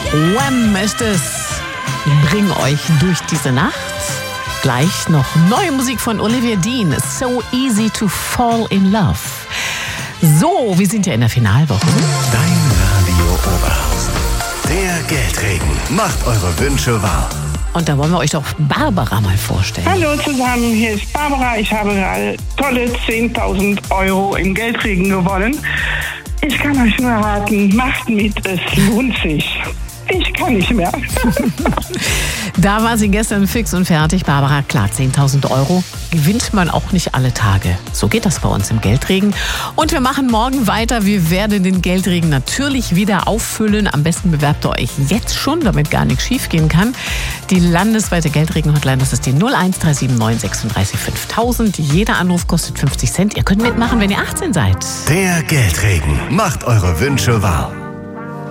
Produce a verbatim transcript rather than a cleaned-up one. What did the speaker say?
Wham ist es. Wir bringen euch durch diese Nacht. Gleich noch neue Musik von Olivia Dean. So easy to fall in love. So, wir sind ja in der Finalwoche. Dein Radio Oberhausen. Der Geldregen macht eure Wünsche wahr. Und da wollen wir euch doch Barbara mal vorstellen. Hallo zusammen, hier ist Barbara. Ich habe gerade tolle zehntausend Euro im Geldregen gewonnen. Ich kann euch nur raten, macht mit, es lohnt sich. Ich kann nicht mehr. Da war sie gestern fix und fertig. Barbara, klar, zehntausend Euro gewinnt man auch nicht alle Tage. So geht das bei uns im Geldregen. Und wir machen morgen weiter. Wir werden den Geldregen natürlich wieder auffüllen. Am besten bewerbt ihr euch jetzt schon, damit gar nichts schief gehen kann. Die landesweite Geldregen-Hotline, das ist die null eins drei sieben neun sechsunddreißig fünftausend. Jeder Anruf kostet fünfzig Cent. Ihr könnt mitmachen, wenn ihr achtzehn seid. Der Geldregen macht eure Wünsche wahr.